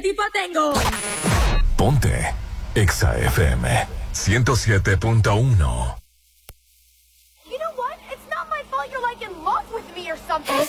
tipo tengo? Ponte Exa FM 107.1. You know what? It's not my fault you're like in love with me or something.